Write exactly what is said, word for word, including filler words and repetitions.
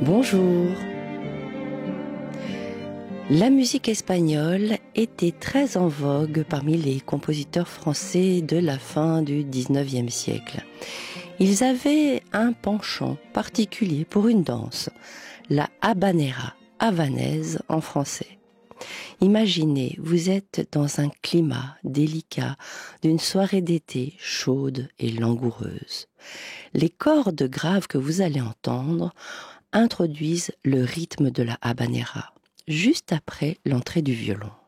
Bonjour. La musique espagnole était très en vogue parmi les compositeurs français de la fin du dix-neuvième siècle. Ils avaient un penchant particulier pour une danse, la habanera, havanaise en français. Imaginez, vous êtes dans un climat délicat d'une soirée d'été chaude et langoureuse. Les cordes graves que vous allez entendre introduisent le rythme de la habanera, juste après l'entrée du violon.